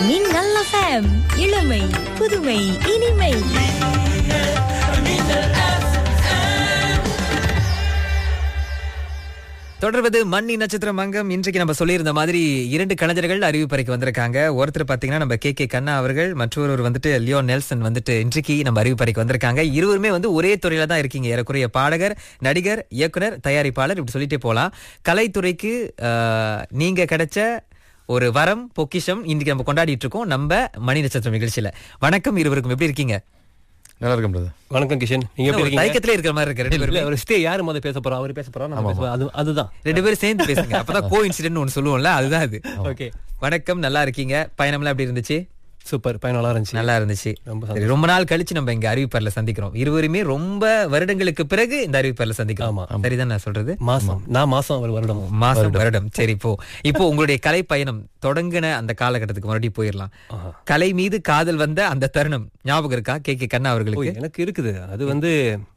மின்னல் FM, இளமை புதுமை இனிமை. தொடர்வது மன்னி நட்சத்திரம் அங்கம். இன்றைக்கு நம்ம சொல்லியிருந்த மாதிரி 2 கலைஞர்கள் அறிவிப்பறைக்கு வந்திருக்காங்க. ஒருத்தர் பாத்தீங்கன்னா நம்ம கே கண்ணா அவர்கள், மற்றொருவர் வந்துட்டு லியோ நெல்சன் வந்துட்டு இன்றைக்கு நம்ம அறிவிப்பறைக்கு வந்திருக்காங்க. இருவருமே வந்து ஒரே துறையில தான் இருக்கீங்க. ஏறக்குறைய பாடகர், நடிகர், இயக்குனர், தயாரிப்பாளர், இப்படி சொல்லிட்டே போலாம். கலைத்துறைக்கு நீங்க கிடைச்ச ஒரு வரம், பொக்கிஷம் இன்னைக்கு நம்ம கொண்டாடிட்டு இருக்கோம் நம்ம மணி நட்சத்திரம் நிகழ்ச்சியில. வணக்கம் இருவருக்கும், எப்படி இருக்கீங்க? நல்லா இருக்கும் பிரதர். வணக்கம் கிஷன், நீங்க எப்படி இருக்கீங்க? தயக்கத்திலே இருக்கிற மாதிரி இருக்கு. 2 பேரும் அவர் ஸ்டே யாரு முதல்ல பேச போறா, அவர் பேச போறா, நம்ம பேச போறோம். அதுதான் 2 பேரும் சேர்ந்து பேசுங்க. அப்பதான் கோ இன்சிடென்ட் ஒன்னு சொல்லுவோம்ல, அதுதான் அது. ஓகே, வணக்கம், நல்லா இருக்கீங்க? பயணம்லாம் எப்படி இருந்துச்சு? சூப்பர், பயணம் நல்லா இருந்துச்சு. நல்லா இருந்துச்சு. ரொம்ப நாள் கழிச்சு நம்ம இங்க அறிவிப்பர்ல சந்திக்கிறோம். இருவருமே ரொம்ப வருடங்களுக்கு பிறகு இந்த அறிவிப்பர்ல சந்திக்கிறோம். சரிதான் நான் சொல்றது? மாசம் ஒரு வருடம். வருடம். சரி, இப்போ உங்களுடைய கலை பயணம் தொடங்கின அந்த காலகட்டத்துக்கு மறுபடியும் போயிடலாம். கலை மீது காதல் வந்த அந்த தருணம் ஞாபகம் இருக்கா கே கண்ணா அவர்களுக்கு? எனக்கு இருக்குது. அது வந்து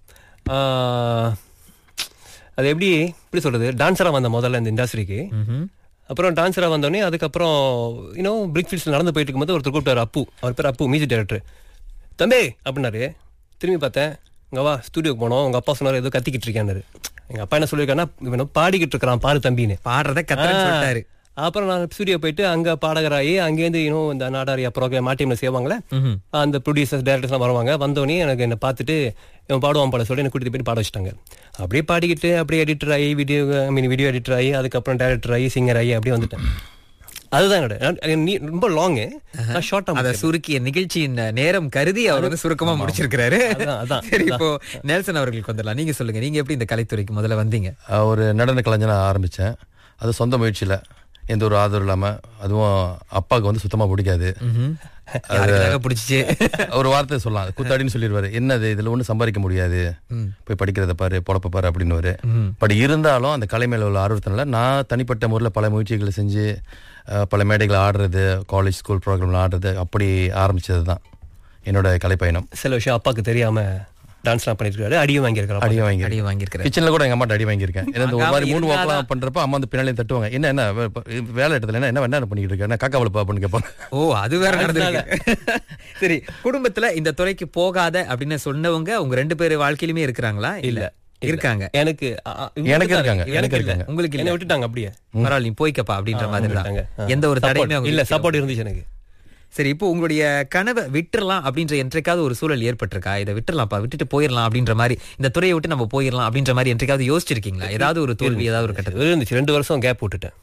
அது எப்படி சொல்றது, டான்ஸரா வந்த முதல்ல இந்த இண்டஸ்ட்ரிக்கு. அப்புறம் டான்ஸராக வந்தோடனே அதுக்கப்புறம் பிரிக்ஃபீல்ட்ஸில் நடந்து போயிட்டு இருக்கும்போது ஒருத்தர் கூப்பிட்டாரு, அப்பு. அவர் பேர் அப்பு, மியூசிக் டைரக்டர். தம்பி அப்படின்னாரு. திரும்பி பார்த்தேன், உங்க வா ஸ்டூடியோக்கு போனோம். உங்க அப்பா சொன்னார் ஏதோ கத்திக்கிட்டு இருக்கேன்னாரு. எங்க அப்பா என்ன சொல்லியிருக்காருன்னா, பாடிக்கிட்டு இருக்கிறான் பாரு தம்பின்னு, பாடுறத கத்துறாரு. அப்புறம் நான் ஸ்டூடியோ போயிட்டு அங்க பாடகராகி அங்கேருந்து இந்த நாடாரியா ப்ரோக்ராம் மாட்டியம்ல செய்வாங்களே, அந்த ப்ரொடியூசர்ஸ் டைரக்டர்ஸ்லாம் வருவாங்க. வந்தோடனே எனக்கு என்ன பார்த்துட்டு இவன் பாடுவான் பாட சொல்லி எனக்கு கூட்டிட்டு போயிட்டு பாட வச்சுட்டாங்க. அப்படியே பாடிக்கிட்டு அப்படியே எடிட்டர் ஆகி வீடியோ எடிட்டர் ஆகி அதுக்கப்புறம் டைரக்டர் ஆகி சிங்கர் ஆகி அப்படியே வந்துட்டேன். அதுதான் என்னோட ரொம்ப லாங்கு. ஷார்ட்டா சுருக்கிய நிகழ்ச்சியின் நேரம் கருதி அவர் வந்து சுருக்கமா முடிச்சிருக்கிறாரு. சரி, இப்போ நெல்சன் அவர்களுக்கு வந்துடலாம். நீங்க சொல்லுங்க, நீங்க எப்படி இந்த கலைத்துறைக்கு முதல்ல வந்தீங்க? ஒரு நடன கலைஞனா ஆரம்பிச்சேன். அது சொந்த முயற்சியில, எந்த ஒரு ஆதரவு இல்லாம. அதுவும் அப்பாவுக்கு வந்து சுத்தமா பிடிக்காது. பிடிச்சிச்சு ஒரு வார்த்தை சொல்லலாம், கூத்தாடின்னு சொல்லிடுவாரு. என்னது இதுல ஒண்ணு சம்பாதிக்க முடியாது, போய் படிக்கிறத பாரு, பொழப்ப பாரு அப்படின்னு. பட் இருந்தாலும் அந்த கலை மேல உள்ள ஆர்வத்தினால நான் தனிப்பட்ட முறையில் பல முயற்சிகளை செஞ்சு பல மேடைகளை ஆடுறது, காலேஜ் ஸ்கூல் ப்ரோக்ராம்ல ஆடுறது, அப்படி ஆரம்பிச்சது தான் என்னோட கலை பயணம். சில விஷயம் அப்பாவுக்கு தெரியாம டான்ஸ்லாம் பண்ணிருக்காரு. அடியும் வாங்கியிருக்காரு. கிச்சன்ல கூட எங்க அம்மாட்ட அடி வாங்கியிருக்கேன். ஒரு மாதிரி மூணு வாக்கெல்லாம் பண்றப்ப அம்மா வந்து பின்னாலே தட்டுவாங்க. என்ன வேலை இடத்துல என்ன பண்ணிட்டு இருக்க, காக்கா வளப்பா அப்படின்னு கேட்பாங்க. ஓ, அது வேற நடந்திருக்கு. சரி, குடும்பத்துல இந்த துறைக்கு போகாத அப்படின்னு சொன்னவங்க உங்க 2 பேர் வாழ்க்கையிலுமே இருக்கிறாங்களா? இல்ல இருக்காங்க. எனக்கு இருக்காங்க. உங்களுக்கு என்ன விட்டுட்டாங்க அப்படியே. பரவாயில்ல, நீ போய்க்கப்பா அப்படின்ற மாதிரி தான். எந்த ஒரு தடையுமே இல்ல, சப்போர்ட் இருந்துச்சு எனக்கு. சரி, இப்போ உங்களுடைய கனவை விட்டுறலாம் அப்படின்ற என்றைக்காவது ஒரு சூழல் ஏற்பட்டிருக்கா? இதை விட்டுறலாம்ப்பா, விட்டுட்டு போயிடலாம் அப்படின்ற மாதிரி, இந்த துறையை விட்டு நம்ம போயிடலாம் அப்படின்ற மாதிரி என்றைக்காவது யோசிச்சிருக்கீங்களா? ஏதாவது ஒரு தோல்வி, ஏதாவது ஒரு கட்டத்தில் இருந்துச்சு. 2 வருஷம் கேப் விட்டுட்டேன்.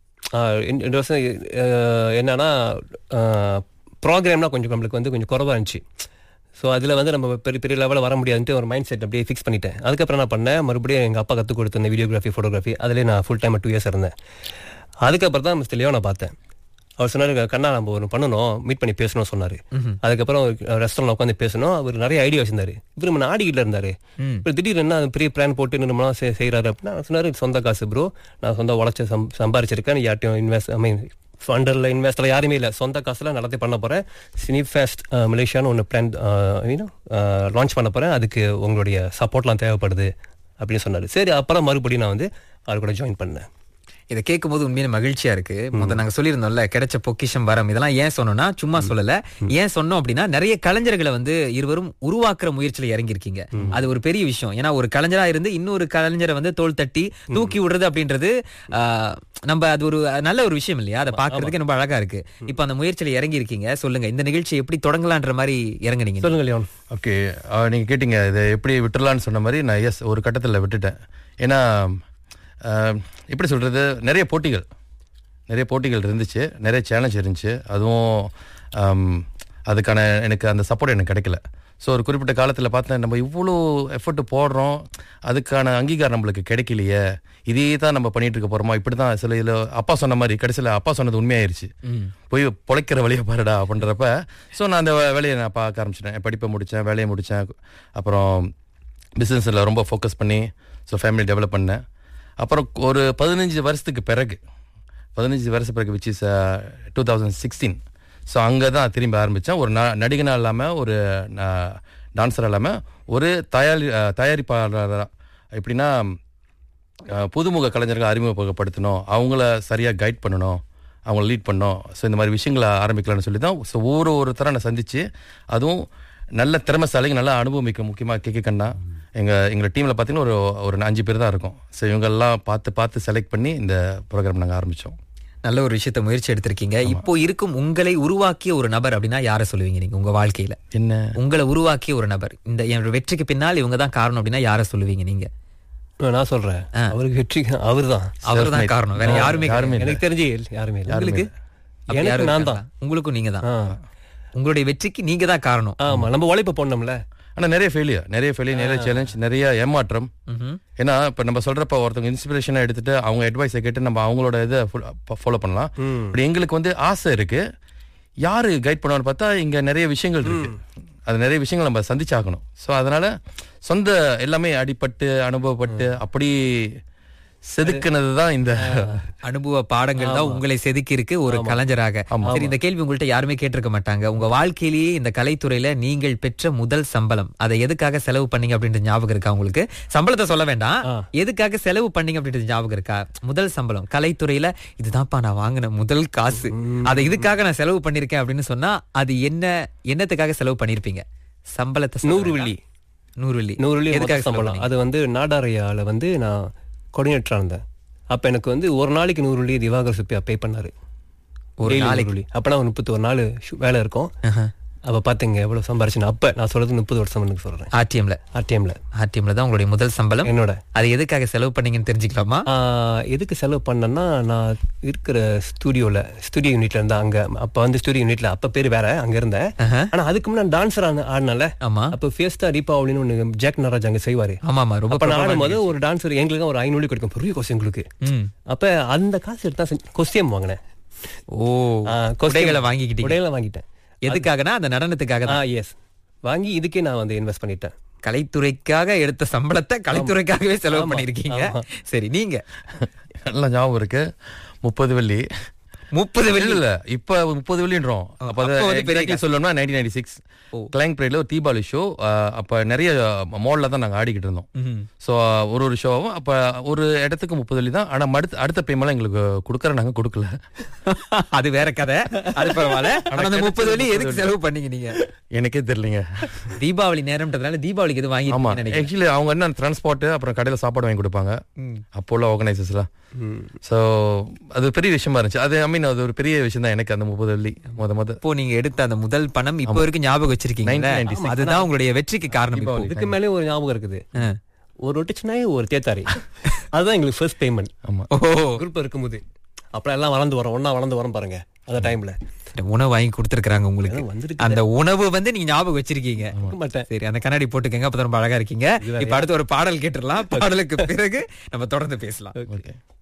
2 வருஷம் என்னன்னா, ப்ரோக்ராம்லாம் கொஞ்சம் நம்மளுக்கு வந்து கொஞ்சம் குறைவா இருந்துச்சு. ஸோ அதில் வந்து நம்ம பெரிய லெவலில் வர முடியாதுன்ட்டு ஒரு மைண்ட் செட் அப்படியே ஃபிக்ஸ் பண்ணிட்டேன். அதுக்கப்புறம் என்ன பண்ணேன், மறுபடியும் எங்கள் அப்பா கற்றுக் கொடுத்த இந்த வீடியோகிராஃபி, ஃபோட்டோகிராஃபி, அதிலே நான் ஃபுல் டைம் 2 இயர்ஸ் இருந்தேன். அதுக்கப்புறம் தான் மிஸ்டர் லியோ நான் பார்த்தேன். அவர் சொன்னார், கண்ணா நம்ம ஒன்று பண்ணணும், மீட் பண்ணி பேசணும் சொன்னார். அதுக்கப்புறம் ரெஸ்டாரண்ட்ல உட்காந்து பேசணும். அவர் நிறைய ஐடியா வச்சிருந்தாரு. இவர் நம்ம ஆடிக்கிட்டு இருந்தாரு. இப்போ திடீர்னு என்ன பெரிய பிளான் போட்டு நம்மளாம் செய்யறாரு அப்படின்னா சொன்னாரு, சொந்த காசு ப்ரோ, நான் சொந்த உழைச்சி சம்பாரிச்சிருக்கேன், யார்ட்டையும் இன்வெஸ்ட் ஃபண்டர்ல இன்வெஸ்ட்ல யாருமே இல்லை, சொந்த காசுல நடத்தி பண்ண போறேன். சினிஃபெஸ்ட் மலேசியான்னு ஒன்று பிளான் லான்ச் பண்ண போறேன், அதுக்கு உங்களுடைய சப்போர்ட்லாம் தேவைப்படுது அப்படின்னு சொன்னாரு. சரி, அப்புறம் மறுபடியும் நான் வந்து அவர் கூட ஜாயின் பண்ணேன். இதை கேட்கும் போது உண்மையான மகிழ்ச்சியா இருக்கு. முதல்ல நாங்க சொல்லியிருந்தோம்ல, கிடைச்ச பொக்கிஷம் வரம், இதெல்லாம் ஏன் சொன்னோம்னா சும்மா சொல்லல. ஏன் சொன்னோம் அப்படின்னா, நிறைய கலைஞர்களை வந்து இருவரும் உருவாக்குற முயற்சியில இறங்கிருக்கீங்க. அது ஒரு பெரிய விஷயம். ஏன்னா ஒரு கலைஞரா இருந்து இன்னொரு கலைஞரை வந்து தோள் தட்டி தூக்கி விடுறது அப்படின்றது நம்ம அது ஒரு நல்ல ஒரு விஷயம் இல்லையா? அதை பாக்குறதுக்கு ரொம்ப அழகா இருக்கு. இப்ப அந்த முயற்சியில இறங்கி இருக்கீங்க. சொல்லுங்க, இந்த நிகழ்ச்சி எப்படி தொடங்கலான்ற மாதிரி இறங்குனீங்க? சொல்லுங்க. ஓகே, நீங்க கேட்டீங்க இதை எப்படி விட்டுலான்னு சொன்ன மாதிரி, நான் ஒரு கட்டத்தில் விட்டுட்டேன். ஏன்னா எப்படி சொல்கிறது, நிறைய போட்டிகள் இருந்துச்சு, நிறைய சேலஞ்ச் இருந்துச்சு. அதுவும் அதுக்கான எனக்கு அந்த சப்போர்ட் எனக்கு கிடைக்கல. ஸோ ஒரு குறிப்பிட்ட காலத்தில் பார்த்தேன், நம்ம இவ்வளோ எஃபர்ட் போடுறோம், அதுக்கான அங்கீகாரம் நம்மளுக்கு கிடைக்கலையே, இதே தான் நம்ம பண்ணிட்டு இருக்க போகிறோமா, இப்படி தான் சில இதில் அப்பா சொன்ன மாதிரி கடைசியில் அப்பா சொன்னது உண்மையாயிருச்சு, போய் பொழைக்கிற வழியை பாருடா அப்படின்றப்ப. ஸோ நான் அந்த வேலையை நான் பார்க்க ஆரம்பிச்சிட்டேன். படிப்பை முடித்தேன், வேலையை முடித்தேன். அப்புறம் பிஸ்னஸில் ரொம்ப ஃபோக்கஸ் பண்ணி ஸோ ஃபேமிலி டெவலப் பண்ணேன். அப்புறம் ஒரு 15 வருஷத்துக்கு பிறகு விச் இஸ் 2016. ஸோ அங்கே தான் திரும்பி ஆரம்பித்தேன். ஒரு நடிகனாக இல்லாமல், ஒரு டான்ஸராக இல்லாமல், ஒரு தயாரிப்பாளராக. எப்படின்னா, புதுமுக கலைஞர்கள் அறிமுகப்படுத்தணும், அவங்கள சரியாக கைட் பண்ணணும் அவங்கள லீட் பண்ணோம். ஸோ இந்த மாதிரி விஷயங்களை ஆரம்பிக்கலாம்னு சொல்லி தான். ஸோ ஒவ்வொருத்தரை நான் சந்திச்சு, அதுவும் நல்ல திறமைசாலிங்க, நல்ல அனுபவமிக்க, முக்கியமாக கேகே கண்ணா எங்கள் டீமில் பார்த்தீங்கன்னா ஒரு 5 பேர் தான் இருக்கும். ஸோ இவங்கெல்லாம் பார்த்து செலக்ட் பண்ணி இந்த ப்ரோக்ராம் நாங்கள் ஆரம்பித்தோம். நல்ல ஒரு விஷயத்த முயற்சி எடுத்திருக்கீங்க. இப்போ இருக்கும் உங்களை உருவாக்கிய ஒரு நபர் அப்படின்னா யாரை சொல்லுவீங்க நீங்க உங்க வாழ்க்கையில? என்ன உங்களை உருவாக்கிய ஒரு நபர், இந்த என்னோட வெற்றிக்கு பின்னால் இவங்க தான் காரணம் அப்படின்னா யாரை சொல்லுவீங்க நீங்க? நான் சொல்றேன், அவருக்கு வெற்றி அவர்தான். அவர்தான் காரணம், வேற யாருமே எனக்கு தெரிஞ்சு யாருமே இல்லை. உங்களுக்கு எனக்கு நான் தான், உங்களுக்கும் நீங்க தான். உங்களுடைய வெற்றிக்கு நீங்க தான் காரணம். ஆமா, நம்ம உழைப்பு போடணும்ல. ஆனா நிறைய ஃபெயிலியர், நிறைய சேலஞ்ச், நிறைய ஏமாற்றம். ஏன்னா இப்ப நம்ம சொல்றப்ப ஒருத்தவங்க இன்ஸ்பிரேஷனா எடுத்துட்டு அவங்க அட்வைஸை கேட்டு நம்ம அவங்களோட இதை ஃபாலோ பண்ணலாம். இப்படி எங்களுக்கு வந்து ஆசை இருக்கு, யாரு கைட் பண்ணுவான்னு பார்த்தா இங்க நிறைய விஷயங்கள் இருக்கு. அது நிறைய விஷயங்கள் நம்ம சந்திச்சாகணும். ஸோ அதனால சொந்த எல்லாமே அடிபட்டு அனுபவப்பட்டு அப்படி செதுக்குனதுதான் இந்த அனுபவ பாடங்கள் தான் உங்களை செதுக்கி இருக்கு ஒரு கலைஞராக. சரி, இந்த கேள்வி உங்கள்ட்ட யாருமே கேட்டிருக்க மாட்டாங்க. உங்க வாழ்க்கையிலேயே இந்த கலைத்துறையில நீங்கள் பெற்ற முதல் சம்பளம், அதை எதுக்காக செலவு பண்ணீங்க அப்படின்ற ஞாபகம் இருக்கா உங்களுக்கு? சம்பளத்தை சொல்ல வேண்டாம், எதுக்காக செலவு பண்ணீங்க அப்படின்றது ஞாபகம் இருக்கா? முதல் சம்பளம் கலைத்துறையில, இதுதான்ப்பா நான் வாங்கின முதல் காசு, அதை இதுக்காக நான் செலவு பண்ணிருக்கேன் அப்படின்னு சொன்னா அது என்னத்துக்காக செலவு பண்ணிருப்பீங்க? சம்பளத்தை 100 வெள்ளி. 100 வெள்ளி எதுக்காக சம்பளம்? அது வந்து நாடாரையால வந்து நான் கோஆர்டினேட்டரா இருந்தேன். அப்ப எனக்கு வந்து ஒரு நாளைக்கு 100 வெள்ளி திவாகர் சுப்பியா பே பண்ணாரு. ஒரு நாளைக்கு. அப்ப நான் 31 நாள் வேலை இருக்கும். அப்ப பாத்தீங்க எவ்வளவு சம்பாரிச்சு. அப்ப நான் சொல்றது 30 வருஷம் எனக்கு சொல்றேன். ஆர்டிஎம்ல தான் உங்களுடைய முதல் சம்பளம். என்னோட அது எதுக்காக செலவு பண்ணீங்கன்னு தெரிஞ்சுக்கலாமா? எதுக்கு செலவு பண்ணேன்னா, நான் இருக்கிற ஸ்டுடியோ யூனிட்ல இருந்தா அங்க, அப்ப வந்து ஸ்டுடியோ யூனிட்ல அப்ப பேர் வேற, அங்க இருந்தேன். ஆனா அதுக்கு முன்னாடி டான்சர் ஆடினால. அப்ப ஃபேஸ்டா தீபாவளின்னு ஒண்ணு ஜாக் நராஜ் அங்க செய்வாரு. ரொம்ப ஆடும்போது ஒரு டான்சர் எங்களுக்கு ஒரு 500 கிடைக்கும், பெரிய கோர்ஸ் எங்களுக்கு. அப்ப அந்த காசு எடுத்தா கொஸ்டியம் வாங்கினேன். உடைகளை வாங்கிட்டேன். எதுக்காகனா அந்த நடனத்துக்காக தான். எஸ், வாங்கி இதுக்கே நான் வந்து இன்வெஸ்ட் பண்ணிட்டேன். கலைத்துறைக்காக எடுத்த சம்பளத்தை கலைத்துறைக்காகவே செலவு பண்ணிருக்கீங்க. சரி, நீங்க? நல்லா ஞாபகம் இருக்கு, 30 வெள்ளி. 30 வெள்ளி இல்ல, இப்ப 30 வெள்ளின்றோம். அப்ப சொல்லணும்னா 1996 கிளாங் பிரேட்ல ஒரு தீபாவளி ஷோ. அப்ப நிறைய மால்ல தான் நாங்க ஆடிக்கிட்டு இருந்தோம். சோ ஒரு ஷோவும் அப்ப ஒரு இடத்துக்கு 30 வெள்ளி தான். ஆனா அடுத்த பேமெல்லாம் எங்களுக்கு கொடுக்கற, நாங்க கொடுக்கல. அது வேற கதை, அது பரவாயில்ல. ஆனா அந்த 30 வெள்ளி எதுக்கு செலவு பண்ணீங்க நீங்க? எனக்கே தெரியலங்க. தீபாவளி நேரம்ன்றதுனால தீபாவளிக்கு எது வாங்கி? ஆமா, ஆக்சுவலி அவங்க என்ன டிரான்ஸ்போர்ட், அப்புறம் கடையில சாப்பாடு வாங்கி கொடுப்பாங்க அப்போ உள்ள ஆர்கனைசர்ஸ்லாம். சோ அது பெரிய விஷயமா இருந்துச்சு. அது அது ஒரு பெரிய விஷயம் தான் எனக்கு, அந்த 30 வெள்ளி முத. இப்போ நீங்க எடுத்த அந்த முதல் பணம் இப்போ வரைக்கும் ஞாபகம் வச்சிருக்கீங்க. அதுதான் உங்களுடைய வெற்றிக்கு காரணம். இதுக்கு மேலே ஒரு ஞாபகம் இருக்குது. ஒரு ரொட்டிச்சுனா ஒரு தேத்தாரி, அதுதான் எங்களுக்கு ஃபர்ஸ்ட் பேமெண்ட். ஆமா, குரூப் இருக்கும்போது அப்புறம் எல்லாம் ஒன்னா வளர்ந்து வரோம் பாருங்க. அந்த டைம்ல உணவு வாங்கி கொடுத்துருக்காங்க உங்களுக்கு. அந்த உணவு வந்து நீங்க ஞாபகம் வச்சிருக்கீங்க. சரி, அந்த கண்ணாடி போட்டுக்கங்க, அப்பதான் ரொம்ப அழகா இருக்கீங்க. இப்ப அடுத்து ஒரு பாடல் கேட்டுடலாம். பாடலுக்கு பிறகு நம்ம தொடர்ந்து பேசலாம்.